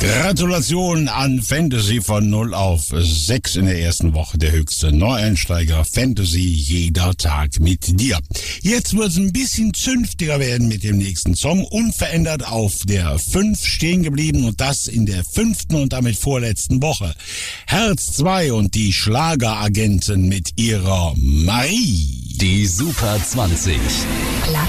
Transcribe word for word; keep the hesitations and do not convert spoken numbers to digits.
Gratulation an Fantasy von null auf sechs in der ersten Woche, der höchste Neueinsteiger Fantasy jeder Tag mit dir. Jetzt wird es ein bisschen zünftiger werden mit dem nächsten Song, unverändert auf der fünf stehen geblieben und das in der fünften und damit vorletzten Woche. Herz zwei und die Schlageragenten mit ihrer Marie. Die Super zwanzig. Platz